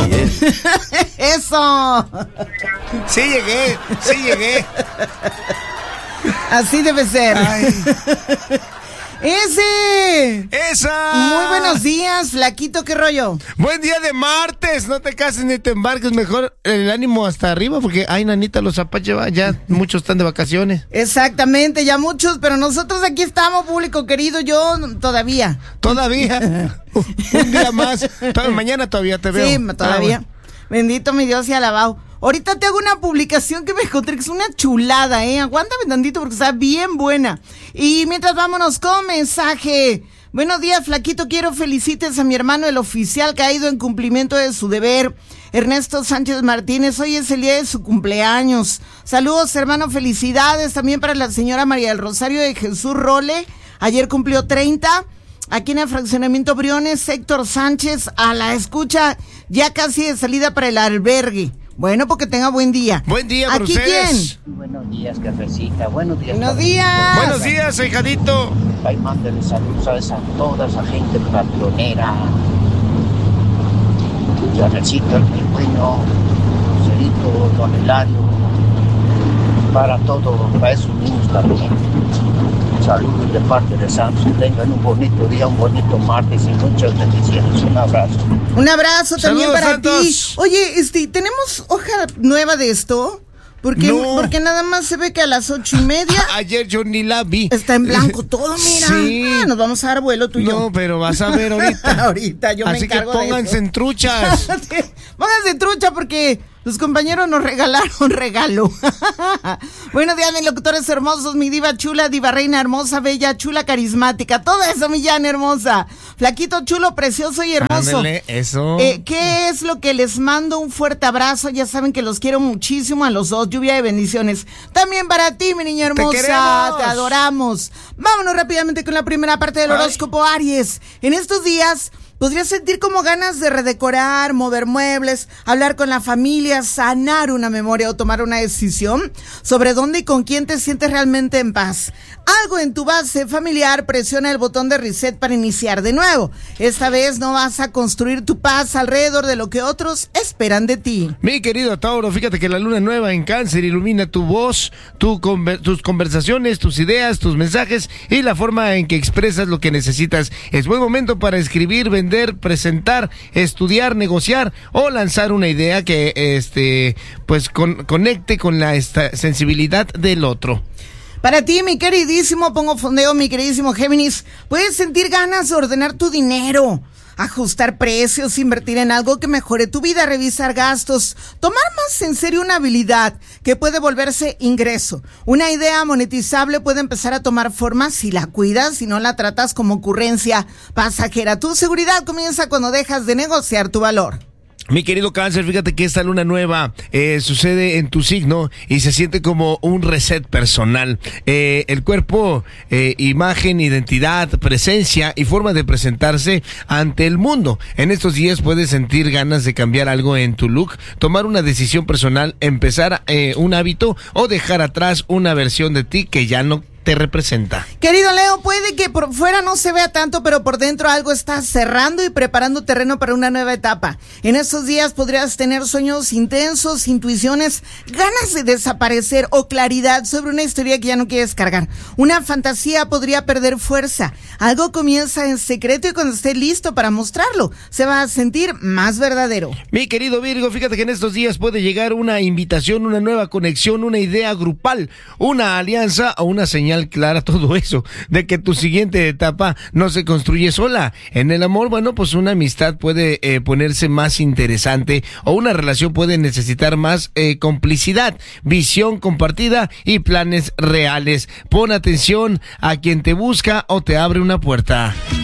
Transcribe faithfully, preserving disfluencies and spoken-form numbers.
¡Eso! Sí llegué, sí llegué. Así debe ser. Ay. ¡Ese! ¡Esa! Muy buenos días, flaquito, ¿qué rollo? Buen día de martes, no te cases ni te embarques, mejor el ánimo hasta arriba, porque, ay, nanita, los apaches, ya muchos están de vacaciones. Exactamente, ya muchos, pero nosotros aquí estamos, público querido, yo todavía. Todavía, un día más, mañana todavía te veo. Sí, todavía. Ah, bueno. Bendito mi Dios y alabado. Ahorita te hago una publicación que me encontré que es una chulada, ¿eh? Aguántame tantito porque está bien buena. Y mientras vámonos con mensaje. Buenos días, flaquito. Quiero felicites a mi hermano, el oficial, que ha ido en cumplimiento de su deber. Ernesto Sánchez Martínez, hoy es el día de su cumpleaños. Saludos, hermano, felicidades. También para la señora María del Rosario de Jesús Role. Ayer cumplió treinta. Aquí en el fraccionamiento Briones, Héctor Sánchez, a la escucha, ya casi de salida para el albergue. Bueno, porque tenga buen día. Buen día para ¿Aquí ustedes. quién? Buenos días, cafecita. Buenos días. Buenos para días. Buenos días, hijadito. Ay, mándale saludos ¿sabes? a toda esa gente patronera. Yarrecito, el pingüino, Cerito, Don Hilario. Para todos, para esos niños también. Saludos de parte de Santos. Que tengan un bonito día, un bonito martes y muchas bendiciones. Un abrazo. Un abrazo también Saludos, para Santos. ti. Oye, este, ¿tenemos hoja nueva de esto? Porque, No. porque nada más se ve que a las ocho y media Ayer yo ni la vi. está en blanco todo, mira. Sí. Ah, nos vamos a dar vuelo tú y yo. No, pero vas a ver ahorita. Ahorita yo me Así que encargo de pónganse eso. en truchas. Sí, pónganse trucha porque los compañeros nos regalaron regalo. Buenos días, mis locutores hermosos, mi diva chula, diva reina hermosa, bella, chula, carismática. Todo eso, mi Jan hermosa. Flaquito, chulo, precioso y hermoso. Ándale, eso. Eh, ¿Qué es lo que les mando? Un fuerte abrazo. Ya saben que los quiero muchísimo a los dos. Lluvia de bendiciones. También para ti, mi niña hermosa. Te queremos. Te adoramos. Vámonos rápidamente con la primera parte del horóscopo Aries. En estos días podrías sentir como ganas de redecorar, mover muebles, hablar con la familia, sanar una memoria o tomar una decisión sobre dónde y con quién te sientes realmente en paz. Algo en tu base familiar presiona el botón de reset para iniciar de nuevo. Esta vez no vas a construir tu paz alrededor de lo que otros esperan de ti. Mi querido Tauro, fíjate que la luna nueva en Cáncer ilumina tu voz, tu conver- tus conversaciones, tus ideas, tus mensajes y la forma en que expresas lo que necesitas. Es buen momento para escribir, vender, presentar, estudiar, negociar o lanzar una idea que este pues con- conecte con la esta- sensibilidad del otro. Para ti, mi queridísimo, pongo fondeo, mi queridísimo Géminis, puedes sentir ganas de ordenar tu dinero, ajustar precios, invertir en algo que mejore tu vida, revisar gastos, tomar más en serio una habilidad que puede volverse ingreso. Una idea monetizable puede empezar a tomar forma si la cuidas y no la tratas como ocurrencia pasajera. Tu seguridad comienza cuando dejas de negociar tu valor. Mi querido Cáncer, fíjate que esta luna nueva eh, sucede en tu signo y se siente como un reset personal. Eh, el cuerpo, eh, imagen, identidad, presencia y forma de presentarse ante el mundo. En estos días puedes sentir ganas de cambiar algo en tu look, tomar una decisión personal, empezar eh, un hábito o dejar atrás una versión de ti que ya no te representa. Querido Leo, puede que por fuera no se vea tanto, pero por dentro algo está cerrando y preparando terreno para una nueva etapa. En estos días podrías tener sueños intensos, intuiciones, ganas de desaparecer o claridad sobre una historia que ya no quieres cargar. Una fantasía podría perder fuerza. Algo comienza en secreto y cuando esté listo para mostrarlo, se va a sentir más verdadero. Mi querido Virgo, fíjate que en estos días puede llegar una invitación, una nueva conexión, una idea grupal, una alianza o una señal clara, todo eso, de que tu siguiente etapa no se construye sola. En el amor, bueno, pues una amistad puede eh, ponerse más interesante o una relación puede necesitar más eh, complicidad, visión compartida y planes reales. Pon atención a quien te busca o te abre una puerta.